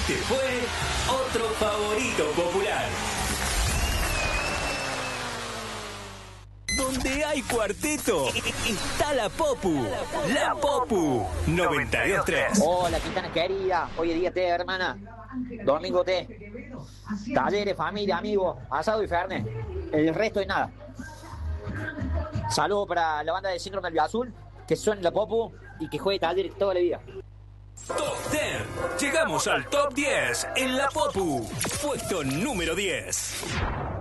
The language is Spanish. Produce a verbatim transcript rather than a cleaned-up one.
Este fue otro favorito popular. Donde hay cuarteto, está la Popu. La Popu noventa y dos tres. Hola, Quintana querida. Hoy es día té, hermana. Domingo té. Talleres, familia, amigos, asado y fernet. El resto es nada. Saludos para la banda de Síndrome del Azul, que suene la Popu y que juegue Talleres toda la vida. Top diez. Llegamos al top diez en la Popu. Puesto número diez.